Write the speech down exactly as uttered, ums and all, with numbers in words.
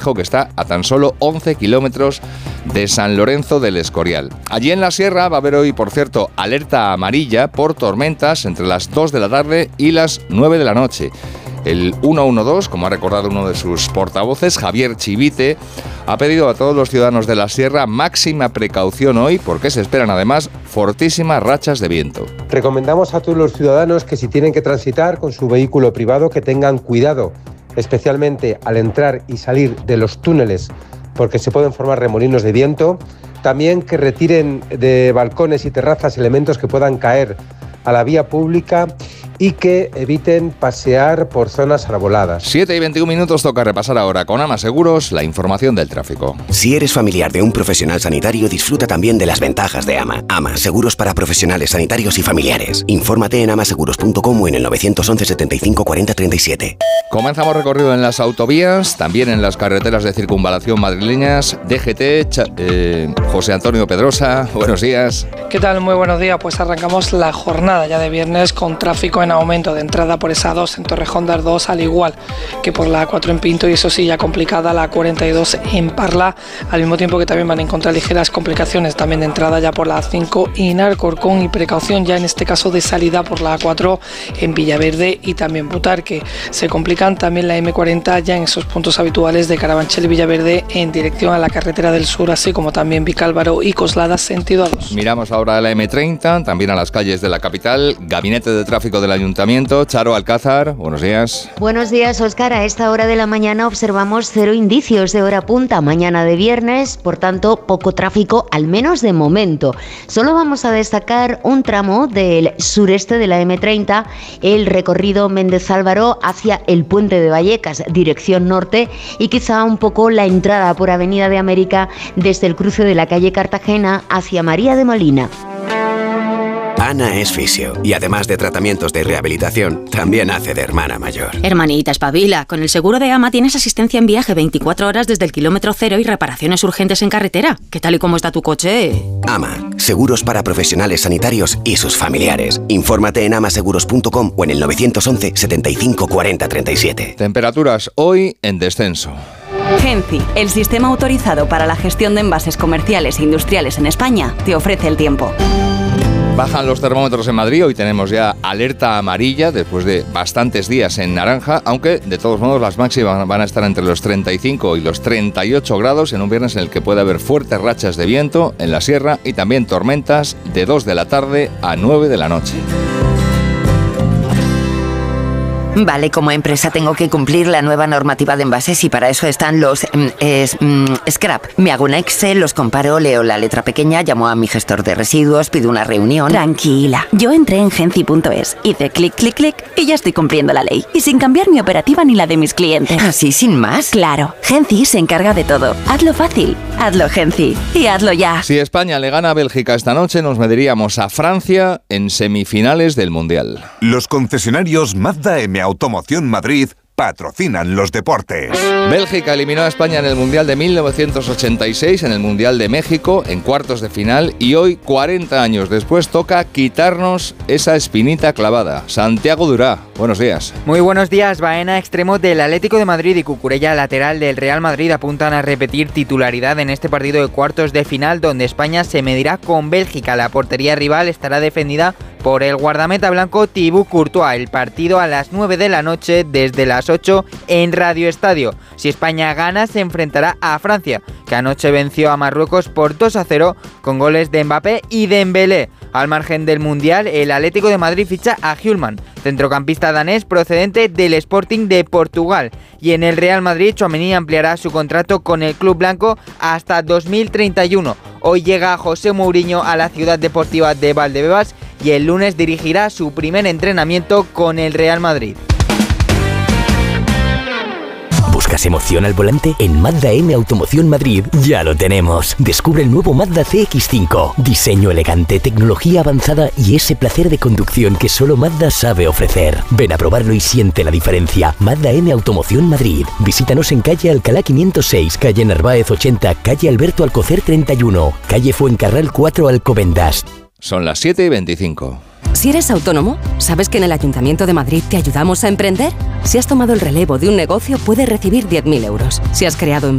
Montijo, que está a tan solo once kilómetros de San Lorenzo del Escorial. Allí en la sierra va a haber hoy, por cierto, alerta amarilla por tormentas entre las dos de la tarde y las nueve de la noche. El ciento doce, como ha recordado uno de sus portavoces, Javier Chivite, ha pedido a todos los ciudadanos de la sierra máxima precaución hoy porque se esperan además fortísimas rachas de viento. Recomendamos a todos los ciudadanos que si tienen que transitar con su vehículo privado que tengan cuidado, especialmente al entrar y salir de los túneles porque se pueden formar remolinos de viento. También que retiren de balcones y terrazas elementos que puedan caer a la vía pública y que eviten pasear por zonas arboladas. siete y veintiún minutos, toca repasar ahora con Ama Seguros la información del tráfico. Si eres familiar de un profesional sanitario, disfruta también de las ventajas de Ama. Ama, seguros para profesionales sanitarios y familiares. Infórmate en amaseguros punto com o en el nueve once setenta y cinco cuarenta treinta y siete. Comenzamos recorrido en las autovías, también en las carreteras de circunvalación madrileñas. D G T, Cha- eh, José Antonio Pedrosa, buenos días. ¿Qué tal? Muy buenos días. Pues arrancamos la jornada ya de viernes con tráfico en aumento de entrada por esa A dos en Torrejón de Ardoz, al igual que por la A cuatro en Pinto, y eso sí, ya complicada la A cuarenta y dos en Parla, al mismo tiempo que también van a encontrar ligeras complicaciones también de entrada ya por la A cinco en Alcorcón, y precaución ya en este caso de salida por la A cuatro en Villaverde y también Butarque. Se complican también la eme cuarenta ya en esos puntos habituales de Carabanchel y Villaverde en dirección a la carretera del sur, así como también Vicálvaro y Coslada sentido A dos. Miramos ahora a la eme treinta, también a las calles de la capital. Gabinete de Tráfico del Ayuntamiento, Charo Alcázar, buenos días. Buenos días, Óscar. A esta hora de la mañana observamos cero indicios de hora punta, mañana de viernes, por tanto poco tráfico, al menos de momento. Solo vamos a destacar un tramo del sureste de la eme treinta, el recorrido Méndez Álvaro hacia el Puente de Vallecas, dirección norte, y quizá un poco la entrada por Avenida de América desde el cruce de la calle Cartagena hacia María de Molina. Ana es fisio y además de tratamientos de rehabilitación, también hace de hermana mayor. Hermanita, espabila. Con el seguro de Ama tienes asistencia en viaje veinticuatro horas desde el kilómetro cero y reparaciones urgentes en carretera. ¿Qué tal y cómo está tu coche? Ama, seguros para profesionales sanitarios y sus familiares. Infórmate en amaseguros punto com o en el nueve once setenta y cinco cuarenta treinta y siete. Temperaturas hoy en descenso. Genci, el sistema autorizado para la gestión de envases comerciales e industriales en España, te ofrece el tiempo. Bajan los termómetros en Madrid, hoy tenemos ya alerta amarilla después de bastantes días en naranja, aunque de todos modos las máximas van a estar entre los treinta y cinco y los treinta y ocho grados en un viernes en el que puede haber fuertes rachas de viento en la sierra y también tormentas de dos de la tarde a nueve de la noche. Vale, como empresa tengo que cumplir la nueva normativa de envases y para eso están los mm, es, mm, scrap. Me hago un Excel, los comparo, leo la letra pequeña, llamo a mi gestor de residuos, pido una reunión. Tranquila, yo entré en genci punto es, hice clic, clic, clic y ya estoy cumpliendo la ley. Y sin cambiar mi operativa ni la de mis clientes. ¿Así sin más? Claro, Genci se encarga de todo. Hazlo fácil, hazlo Genci y hazlo ya. Si España le gana a Bélgica esta noche, nos mediríamos a Francia en semifinales del Mundial. Los concesionarios Mazda M Automoción Madrid patrocinan los deportes. Bélgica eliminó a España en el Mundial de mil novecientos ochenta y seis, en el Mundial de México, en cuartos de final, y hoy, cuarenta años después, toca quitarnos esa espinita clavada. Santiago Durá, buenos días. Muy buenos días. Baena, extremo del Atlético de Madrid, y Cucurella, lateral del Real Madrid, apuntan a repetir titularidad en este partido de cuartos de final, donde España se medirá con Bélgica. La portería rival estará defendida por el guardameta blanco Thibaut Courtois. El partido a las nueve de la noche, desde las ocho en Radio Estadio. Si España gana, se enfrentará a Francia, que anoche venció a Marruecos por dos a cero con goles de Mbappé y Dembélé. Al margen del Mundial, el Atlético de Madrid ficha a Hjulmand, centrocampista danés procedente del Sporting de Portugal. Y en el Real Madrid, Tchouaméni ampliará su contrato con el club blanco hasta dos mil treinta y uno. Hoy llega José Mourinho a la ciudad deportiva de Valdebebas y el lunes dirigirá su primer entrenamiento con el Real Madrid. ¿Buscas emoción al volante? En Mazda M Automoción Madrid ya lo tenemos. Descubre el nuevo Mazda C X cinco. Diseño elegante, tecnología avanzada y ese placer de conducción que solo Mazda sabe ofrecer. Ven a probarlo y siente la diferencia. Mazda M Automoción Madrid. Visítanos en calle Alcalá quinientos seis, calle Narváez ochenta, calle Alberto Alcocer treinta y uno, calle Fuencarral cuatro, Alcobendas. Son las siete y veinticinco. Si eres autónomo, ¿sabes que en el Ayuntamiento de Madrid te ayudamos a emprender? Si has tomado el relevo de un negocio, puedes recibir diez mil euros. Si has creado